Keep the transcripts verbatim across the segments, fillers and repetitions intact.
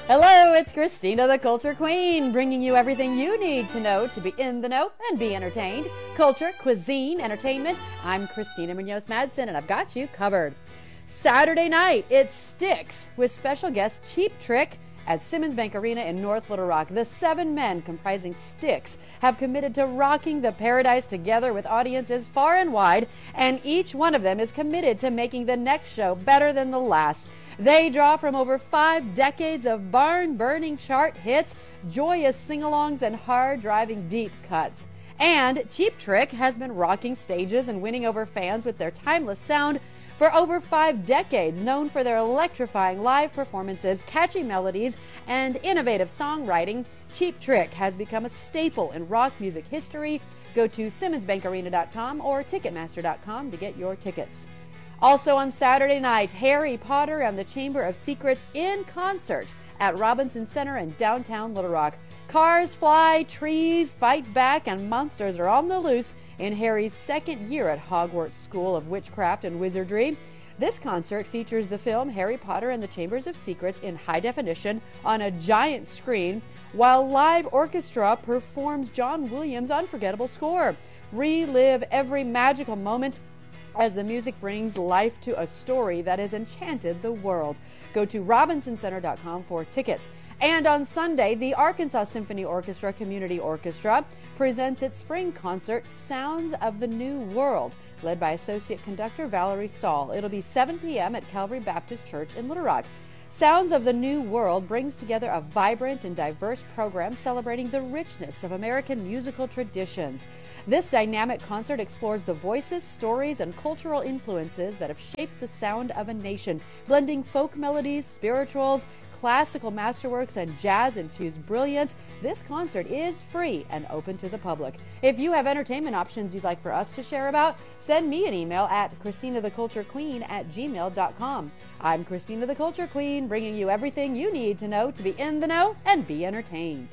Hello, it's Christina the Culture Queen, bringing you everything you need to know to be in the know and be entertained. Culture, cuisine, entertainment. I'm Christina Munoz Madsen, and I've got you covered. Saturday night, it's Styx with special guest Cheap Trick at Simmons Bank Arena in North Little Rock. The seven men comprising Styx have committed to rocking the Paradise together with audiences far and wide, and each one of them is committed to making the next show better than the last. They draw from over five decades of barn-burning chart hits, joyous sing-alongs, and hard-driving deep cuts. And Cheap Trick has been rocking stages and winning over fans with their timeless sound for over five decades, known for their electrifying live performances, catchy melodies, and innovative songwriting. Cheap Trick has become a staple in rock music history. Go to simmons bank arena dot com or ticketmaster dot com to get your tickets. Also on Saturday night, Harry Potter and the Chamber of Secrets in concert at Robinson Center in downtown Little Rock. Cars fly, trees fight back, and monsters are on the loose in Harry's second year at Hogwarts School of Witchcraft and Wizardry. This concert features the film Harry Potter and the Chambers of Secrets in high definition on a giant screen, while live orchestra performs John Williams' unforgettable score. Relive every magical moment as the music brings life to a story that has enchanted the world. Go to robinson center dot com for tickets. And on Sunday, the Arkansas Symphony Orchestra Community Orchestra presents its spring concert, Sounds of the New World, led by Associate Conductor Valerie Saul. It'll be seven p.m. at Calvary Baptist Church in Little Rock. Sounds of the New World brings together a vibrant and diverse program celebrating the richness of American musical traditions. This dynamic concert explores the voices, stories, and cultural influences that have shaped the sound of a nation, blending folk melodies, spirituals, classical masterworks, and jazz-infused brilliance. This concert is free and open to the public. If you have entertainment options you'd like for us to share about, send me an email at christina the culture queen at gmail dot com. I'm Christina the Culture Queen, bringing you everything you need to know to be in the know and be entertained.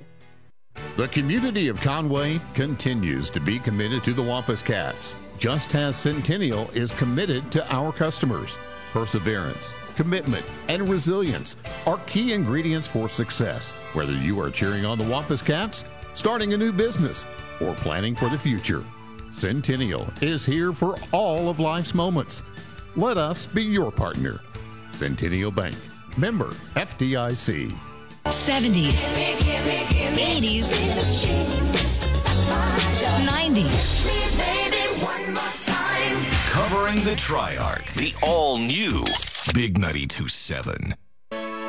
The community of Conway continues to be committed to the Wampus Cats, just as Centennial is committed to our customers. Perseverance, commitment, and resilience are key ingredients for success, whether you are cheering on the Wampus Cats, starting a new business, or planning for the future. Centennial is here for all of life's moments. Let us be your partner. Centennial Bank, member F D I C. seventies, eighties, nineties. Covering the Triarch, the all-new Big ninety-two point seven.